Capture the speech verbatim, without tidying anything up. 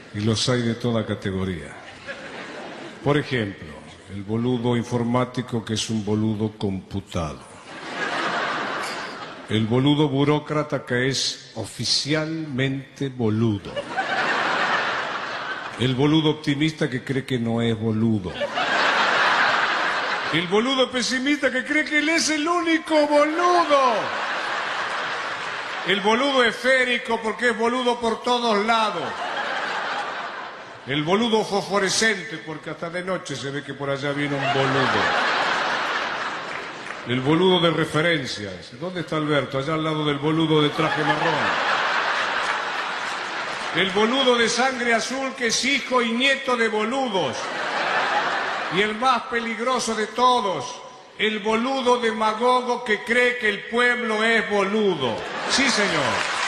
Y los hay de toda categoría. Por ejemplo, el boludo informático que es un boludo computado. El boludo burócrata que es oficialmente boludo. El boludo optimista que cree que no es boludo. El boludo pesimista que cree que él es el único boludo. El boludo esférico porque es boludo por todos lados. El boludo fosforescente porque hasta de noche se ve que por allá viene un boludo. El boludo de referencias. ¿Dónde está Alberto? Allá al lado del boludo de traje marrón. El boludo de sangre azul que es hijo y nieto de boludos. Y el más peligroso de todos, el boludo demagogo que cree que el pueblo es boludo. Sí, señor.